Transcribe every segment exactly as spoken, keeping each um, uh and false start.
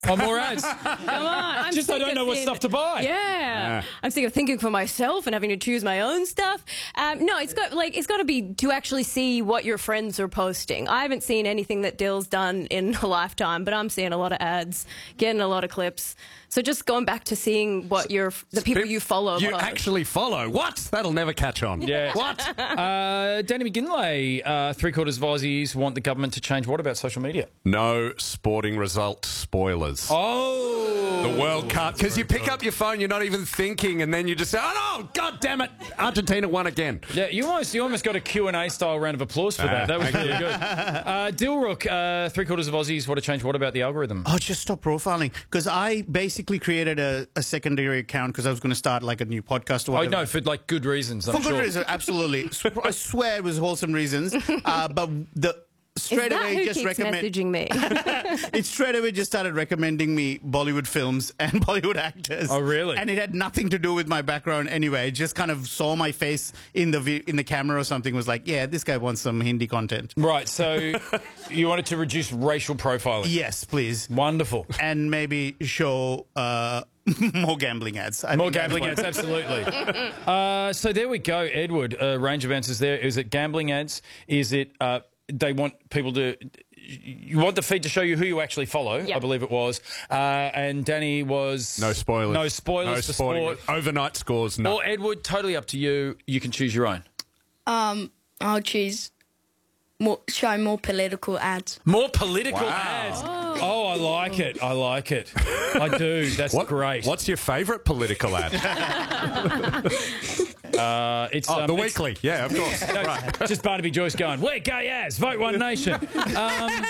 Oh, more ads. Come on. I'm Just I sick don't of know what seeing- stuff to buy. Yeah. I'm sick of thinking for myself and having to choose my own stuff. Um, no, it's got like it's got to be to actually see what your friends are posting. I haven't seen anything that Dill's done in a lifetime, but I'm seeing a lot of ads, getting a lot of clips. So just going back to seeing what your the people you follow. You post. actually follow. What? That'll never catch on. Yeah. What? Uh, Danny McGinlay, uh, three quarters of Aussies want the government to change what about social media? No sporting result spoilers. Oh. The World Cup. Because you pick up your phone, you're not even thinking, and then you just say, oh, no, God damn it, Argentina won again. Yeah, you almost you almost got a Q and A style round of applause for that. Uh, That was really good. Uh, Dilrook, uh, three quarters of Aussies want to change what about the algorithm? Oh, just stop profiling. Because I basically created a, a secondary account because I was going to start like a new podcast or Oh, whatever. no, for like good reasons, I'm For good sure. reason, absolutely. I swear it was wholesome reasons. Uh, but the Is straight that away who just keeps recommend. messaging me? It straight away just started recommending me Bollywood films and Bollywood actors. Oh, really? And it had nothing to do with my background anyway. It just kind of saw my face in the vi- in the camera or something. Was like, yeah, this guy wants some Hindi content. Right, so you wanted to reduce racial profiling. Yes, please. Wonderful. And maybe show uh, more gambling ads. I More think that's gambling what- ads, absolutely. uh, so there we go, Edward. A range of answers there. Is it gambling ads? Is it uh, they want people to... You want the feed to show you who you actually follow, Yep. I believe it was. Uh, and Danny was... No spoilers. No spoilers No for sporting. sport. Overnight scores, no. Or Edward, totally up to you. You can choose your own. Um, I'll choose more, show more political ads. More political Wow. ads. Oh, I like it. I like it. I do. That's What- great. What's your favourite political ad? Uh, it's Oh, um, The it's- Weekly. Yeah, of course. No, it's just Barnaby Joyce going, we're gay as, vote One Nation. Um,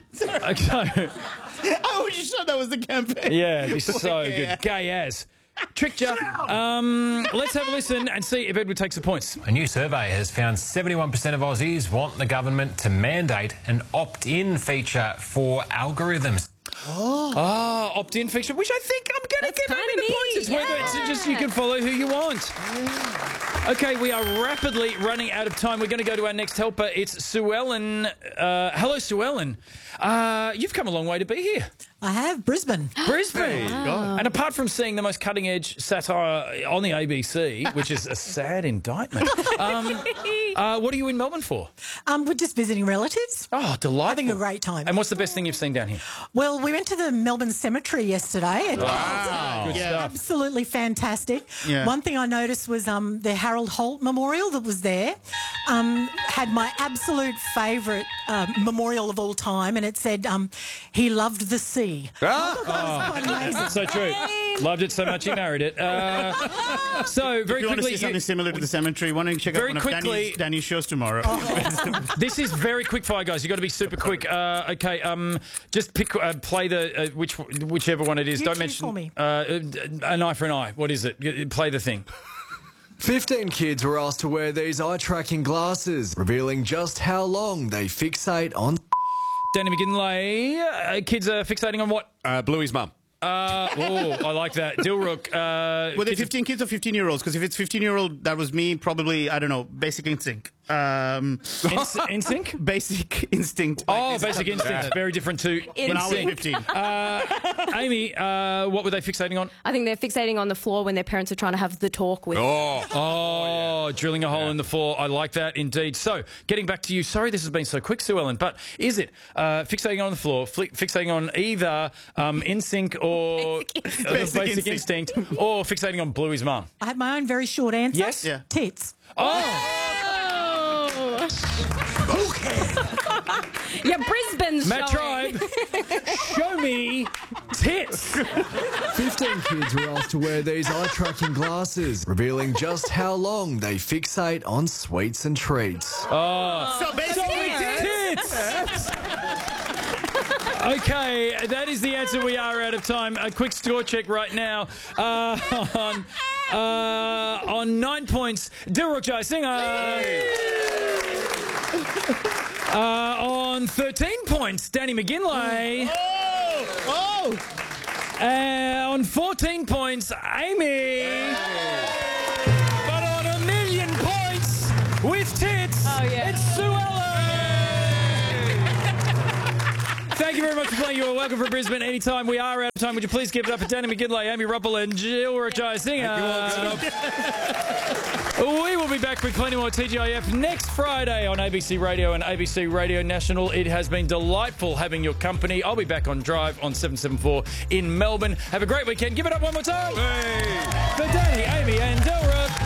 okay. Oh, you sure that was the campaign? Yeah, it's so Yeah. good. Gay as. Tricked ya. Um, let's have a listen and see if Edward takes the points. A new survey has found seventy-one percent of Aussies want the government to mandate an opt-in feature for algorithms. Oh, opt-in feature, which I think I'm going to give kinda Amy the me, points. It's whether it's yeah. just you can follow who you want. Okay, we are rapidly running out of time. We're going to go to our next helper. It's Sue Ellen. Uh, hello, Sue Ellen. Uh, you've come a long way to be here. I have Brisbane. Brisbane. And apart from seeing the most cutting-edge satire on the A B C, which is a sad indictment, um, uh, what are you in Melbourne for? Um, we're just visiting relatives. Oh, delightful. Having a great time. And what's the best thing you've seen down here? Well, we went to the Melbourne Cemetery yesterday. And Wow. Good stuff. Absolutely fantastic. Yeah. One thing I noticed was um, the Harold Holt Memorial that was there um, had my absolute favourite uh, memorial of all time, and it said um, he loved the sea. Ah, Quite amazing. So true. Loved it so much he married it. Uh, so, very If you want to quickly... see you- something similar to the cemetery, why don't you check Very out one quickly- of Danny's, Danny's shows tomorrow? This is very quick fire, guys. You've got to be super quick. Uh, okay, um, just pick, uh, play the uh, which whichever one it is. You Don't choose mention for me. Uh, an eye for an eye. What is it? Y- Play the thing. fifteen kids were asked to wear these eye-tracking glasses, revealing just how long they fixate on... Danny McGinlay. Uh, kids are fixating on what? uh, Bluey's mum. Uh, oh, I like that. Dilrook. Uh, Were they kids are- fifteen kids or fifteen-year-olds? Because if it's fifteen-year-old, that was me, probably, I don't know, Basic Instinct. Um, In, in sync? basic Instinct. Oh, Like, Basic Instinct. Very different to In when I was sync. fifteen. Uh, Amy, uh, what were they fixating on? I think they're fixating on the floor when their parents are trying to have the talk with. Oh. Oh, drilling a hole in the floor. I like that indeed. So, getting back to you. Sorry this has been so quick, Sue Ellen, but is it uh, fixating on the floor, fli fixating on either um, In Sync or Basic uh, Basic Basic Instinct, or fixating on Bluey's mum? I have my own very short answer. Yes? Yeah. Tits. Oh! Yeah, Brisbane's Matt showing. Tribe, show me tits. fifteen kids were asked to wear these eye-tracking glasses, revealing just how long they fixate on sweets and treats. Oh. So basically, Tits. Okay, that is the answer. We are out of time. A quick score check right now. Uh, on, uh, on nine points, Dilruk Jayasinghe. Uh, on thirteen points, Danny McGinlay. oh! Uh, on fourteen points, Amy. But on a million points with tits, Oh, yeah. it's Sue Ellen. Thank you very much for playing. You are welcome from Brisbane anytime. We are out of time. Would you please give it up for Danny McGinley, Amy Ruppel and Jill Rajai Singer? We will be back with plenty more T G I F next Friday on A B C Radio and A B C Radio National. It has been delightful having your company. I'll be back on Drive on seven seventy-four in Melbourne. Have a great weekend. Give it up one more time. Hey. For Danny, Amy and Delra.